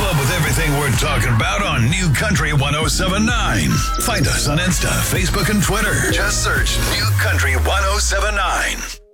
up with everything we're talking about on New Country 107.9. Find us on Insta, Facebook, and Twitter. Just search New Country 107.9.